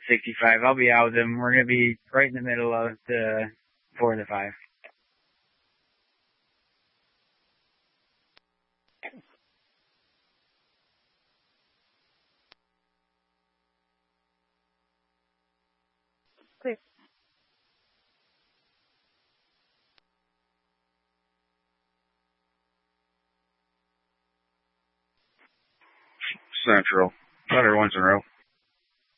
65. I'll be out with him. We're going to be right in the middle of the 4 and the 5. Clear. Central. Better once in a row.